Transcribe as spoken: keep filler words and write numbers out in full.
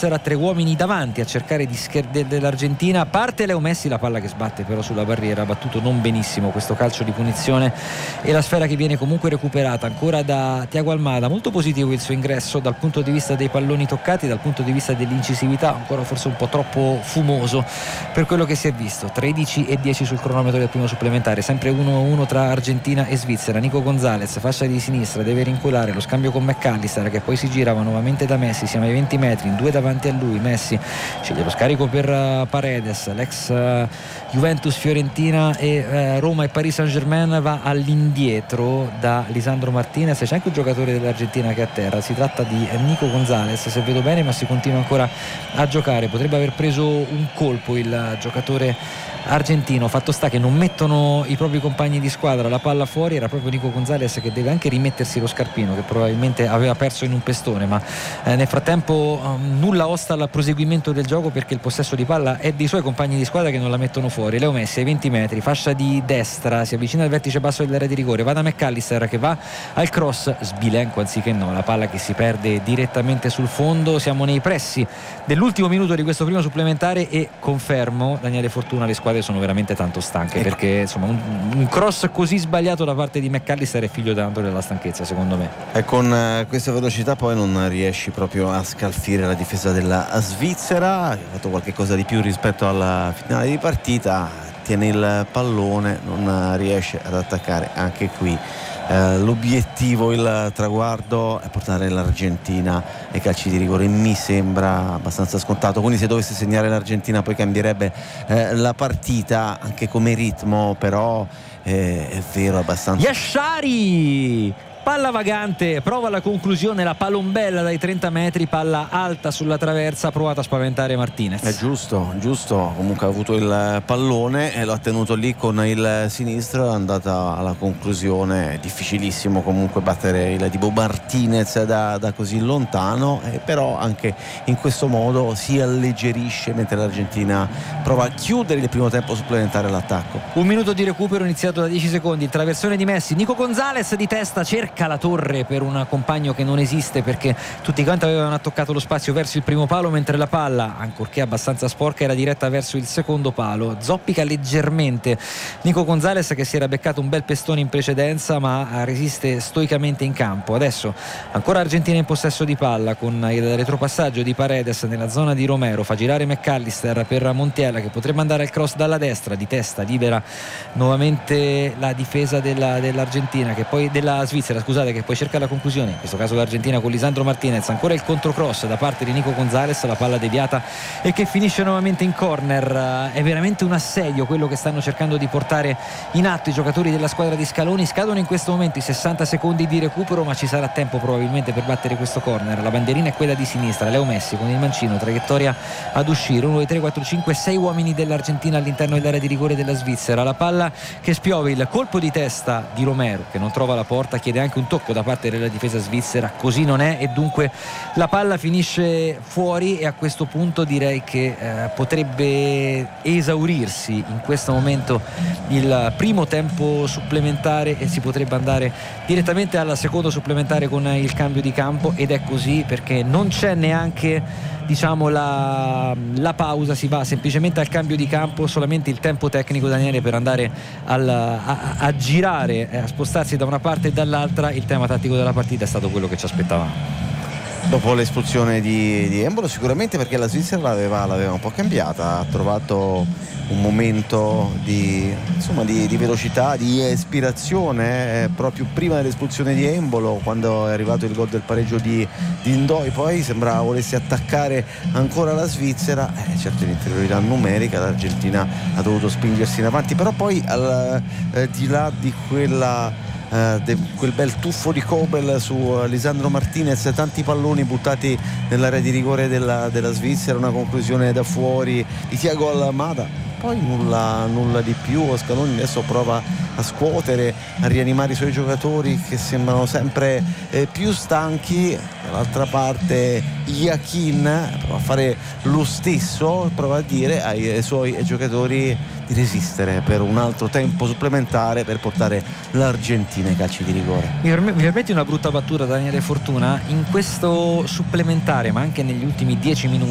Svizzera, tre uomini davanti a cercare di scher- dell'Argentina. Parte Leo Messi, la palla che sbatte però sulla barriera, battuto non benissimo questo calcio di punizione, e la sfera che viene comunque recuperata ancora da Thiago Almada. Molto positivo il suo ingresso dal punto di vista dei palloni toccati, dal punto di vista dell'incisività, ancora forse un po' troppo fumoso per quello che si è visto. Tredici e dieci sul cronometro del primo supplementare, sempre uno a uno tra Argentina e Svizzera. Nico Gonzalez, fascia di sinistra, deve rinculare, lo scambio con McAllister che poi si girava nuovamente da Messi, siamo ai venti metri, in due davanti a lui. Messi sceglie lo scarico per uh, Paredes, l'ex uh, Juventus, Fiorentina e uh, Roma e Paris Saint-Germain, va all'indietro da Lisandro Martinez. C'è anche un giocatore dell'Argentina che è a terra, si tratta di Nico Gonzalez se vedo bene, ma si continua ancora a giocare. Potrebbe aver preso un colpo il giocatore argentino, fatto sta che non mettono i propri compagni di squadra la palla fuori. Era proprio Nico Gonzalez che deve anche rimettersi lo scarpino che probabilmente aveva perso in un pestone, ma eh, nel frattempo um, nulla osta al proseguimento del gioco perché il possesso di palla è dei suoi compagni di squadra che non la mettono fuori. Leo Messi ai venti metri, fascia di destra, si avvicina al vertice basso dell'area di rigore, va da McAllister che va al cross, Sbilenco anziché no, la palla che si perde direttamente sul fondo. Siamo nei pressi dell'ultimo minuto di questo primo supplementare e confermo, Daniele Fortuna, le squadre sono veramente tanto stanche, ecco, perché insomma un, un cross così sbagliato da parte di McAllister è figlio tanto della stanchezza, secondo me. E con uh, questa velocità poi non riesci proprio a scalfire la difesa della Svizzera. Ha fatto qualche cosa di più rispetto alla finale di partita, tiene il pallone, non riesce ad attaccare anche qui. Uh, l'obiettivo, il traguardo è portare l'Argentina ai calci di rigore, mi sembra abbastanza scontato, quindi se dovesse segnare l'Argentina poi cambierebbe eh, la partita anche come ritmo, però eh, è vero abbastanza. Yashari, palla vagante, prova la conclusione, la palombella dai trenta metri, palla alta sulla traversa, ha provato a spaventare Martinez. È giusto, giusto, comunque ha avuto il pallone e lo ha tenuto lì con il sinistro, è andata alla conclusione. È difficilissimo comunque battere il tipo Martinez da, da così lontano, eh, però anche in questo modo si alleggerisce mentre l'Argentina prova a chiudere il primo tempo supplementare l'attacco. Un minuto di recupero iniziato da dieci secondi, il traversone di Messi, Nico Gonzalez di testa cerca la torre per un compagno che non esiste perché tutti quanti avevano attaccato lo spazio verso il primo palo, mentre la palla, ancorché abbastanza sporca, era diretta verso il secondo palo. Zoppica leggermente Nico Gonzalez che si era beccato un bel pestone in precedenza, ma resiste stoicamente in campo. Adesso ancora Argentina in possesso di palla con il retropassaggio di Paredes nella zona di Romero, fa girare McAllister per Montiel che potrebbe andare al cross dalla destra, di testa libera nuovamente la difesa della, dell'Argentina che poi della Svizzera scusate che poi cerca la conclusione, in questo caso l'Argentina con Lisandro Martinez. Ancora il controcross da parte di Nico Gonzalez, la palla deviata e che finisce nuovamente in corner. È veramente un assedio quello che stanno cercando di portare in atto i giocatori della squadra di Scaloni. Scadono in questo momento i sessanta secondi di recupero, ma ci sarà tempo probabilmente per battere questo corner. La bandierina è quella di sinistra, Leo Messi con il mancino, traiettoria ad uscire, uno, due, tre, quattro, cinque, sei uomini dell'Argentina all'interno dell'area di rigore della Svizzera. La palla che spiove, il colpo di testa di Romero che non trova la porta, chiede anche un tocco da parte della difesa svizzera, così non è e dunque la palla finisce fuori. E a questo punto direi che eh, potrebbe esaurirsi in questo momento il primo tempo supplementare e si potrebbe andare direttamente al secondo supplementare con il cambio di campo, ed è così perché non c'è neanche diciamo la, la pausa, si va semplicemente al cambio di campo, solamente il tempo tecnico, Daniele, per andare al, a, a girare, a spostarsi da una parte e dall'altra. Il tema tattico della partita è stato quello che ci aspettavamo dopo l'espulsione di, di Embolo, sicuramente, perché la Svizzera l'aveva, l'aveva un po' cambiata, ha trovato un momento di, insomma, di, di velocità, di ispirazione eh, proprio prima dell'espulsione di Embolo, quando è arrivato il gol del pareggio di, di Ndoi. Poi sembrava volesse attaccare ancora la Svizzera, eh, certo in inferiorità numerica l'Argentina ha dovuto spingersi in avanti, però poi al, eh, di là di quella Uh, de, quel bel tuffo di Kobel su uh, Lisandro Martinez, tanti palloni buttati nell'area di rigore della, della Svizzera, una conclusione da fuori di Thiago Almada, poi nulla, nulla di più. Scaloni adesso prova a scuotere, a rianimare i suoi giocatori che sembrano sempre eh, più stanchi. Dall'altra parte Iachin prova a fare lo stesso, prova a dire ai, ai suoi giocatori di resistere per un altro tempo supplementare per portare l'Argentina ai calci di rigore. Mi permetti una brutta battuta, Daniele Fortuna? In questo supplementare, ma anche negli ultimi dieci minuti,